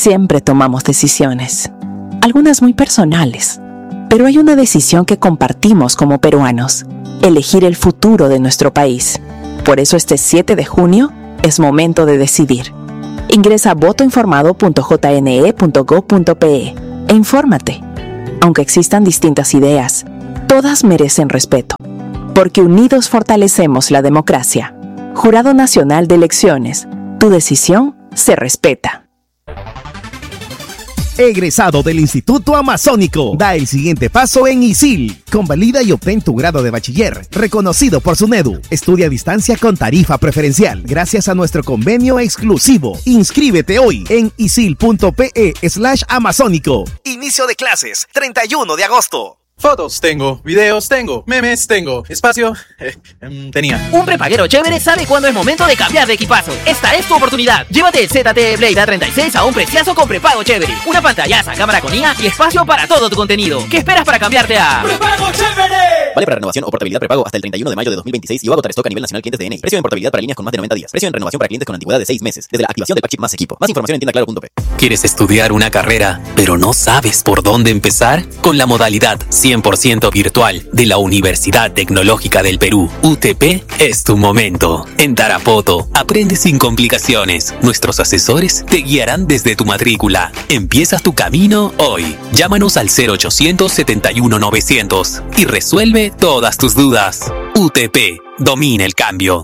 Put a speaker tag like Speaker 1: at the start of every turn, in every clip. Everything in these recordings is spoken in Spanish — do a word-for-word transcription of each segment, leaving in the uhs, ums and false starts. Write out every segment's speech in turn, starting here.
Speaker 1: Siempre tomamos decisiones, algunas muy personales, pero hay una decisión que compartimos como peruanos: elegir el futuro de nuestro país. Por eso este siete de junio es momento de decidir. Ingresa a voto informado punto j n e punto gob punto p e e infórmate. Aunque existan distintas ideas, todas merecen respeto, porque unidos fortalecemos la democracia. Jurado Nacional de Elecciones, tu decisión se respeta.
Speaker 2: Egresado del Instituto Amazónico, da el siguiente paso en I S I L. Convalida y obtén tu grado de bachiller, reconocido por SUNEDU. Estudia a distancia con tarifa preferencial, gracias a nuestro convenio exclusivo. Inscríbete hoy en isil punto p e slash amazónico. Inicio de clases, treinta y uno de agosto.
Speaker 3: Fotos tengo, videos tengo, memes tengo, espacio eh, um, tenía.
Speaker 4: Un prepaguero chévere sabe cuándo es momento de cambiar de equipazo. Esta es tu oportunidad. Llévate el Z T E Blade A treinta y seis a un preciazo con prepago chévere. Una pantallaza, cámara con I A y espacio para todo tu contenido. ¿Qué esperas para cambiarte a
Speaker 5: ¡Prepago chévere!
Speaker 6: Vale para renovación o portabilidad prepago hasta el treinta y uno de mayo de dos mil veintiséis y Vago Tarestock a nivel nacional clientes de N I. Precio en portabilidad para líneas con más de noventa días. Precio en renovación para clientes con antigüedad de seis meses. Desde la activación del pack chip más equipo. Más información en tienda claro punto p.
Speaker 7: ¿Quieres estudiar una carrera, pero no sabes por dónde empezar? Con la modalidad cien por ciento virtual de la Universidad Tecnológica del Perú, U T P, es tu momento. En Tarapoto, aprende sin complicaciones. Nuestros asesores te guiarán desde tu matrícula. Empiezas tu camino hoy. Llámanos al cero ochocientos setenta y uno novecientos y resuelve todas tus dudas. U T P, domina el cambio.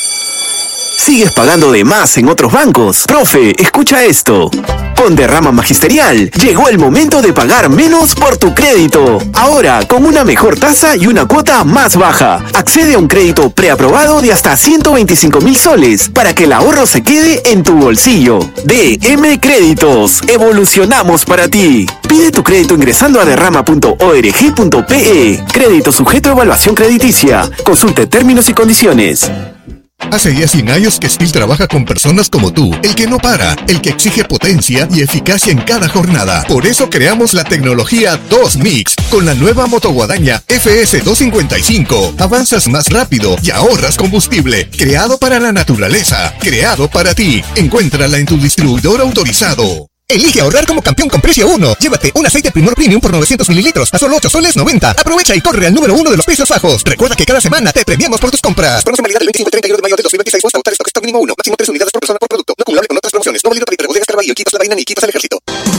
Speaker 8: ¿Sigues pagando de más en otros bancos? Profe, escucha esto. Con Derrama Magisterial, llegó el momento de pagar menos por tu crédito. Ahora, con una mejor tasa y una cuota más baja. Accede a un crédito preaprobado de hasta ciento veinticinco mil soles para que el ahorro se quede en tu bolsillo. D M Créditos, evolucionamos para ti. Pide tu crédito ingresando a derrama punto org punto p e. Crédito sujeto a evaluación crediticia. Consulte términos y condiciones.
Speaker 9: Hace ya cien años que Steel trabaja con personas como tú, el que no para, el que exige potencia y eficacia en cada jornada. Por eso creamos la tecnología dos Mix, con la nueva motoguadaña F S doscientos cincuenta y cinco. Avanzas más rápido y ahorras combustible. Creado para la naturaleza, creado para ti. Encuéntrala en tu distribuidor autorizado. Elige ahorrar como campeón con precio uno. Llévate un aceite Primor Premium por novecientos mililitros a solo ocho soles noventa. Aprovecha y corre al número uno de los precios bajos. Recuerda que cada semana te premiamos por tus compras. Promoción válida del veinticinco al treinta y uno de mayo de dos mil veintiséis. Hasta agotar stock, stock mínimo uno. Máximo tres unidades por persona por producto. No acumulable con otras promociones. No válido para hiperbodegas Carvalho, equipas la vaina ni equipas al ejército.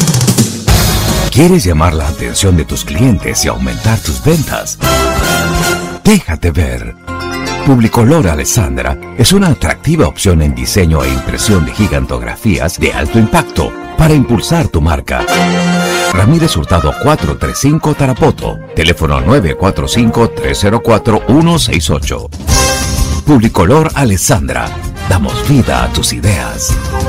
Speaker 10: ¿Quieres llamar la atención de tus clientes y aumentar tus ventas? Déjate ver. Publicolor Alessandra es una atractiva opción en diseño e impresión de gigantografías de alto impacto para impulsar tu marca. Ramírez Hurtado cuatrocientos treinta y cinco Tarapoto. Teléfono nueve cuatro cinco, tres cero cuatro, uno seis ocho. Publicolor Alessandra. Damos vida a tus ideas.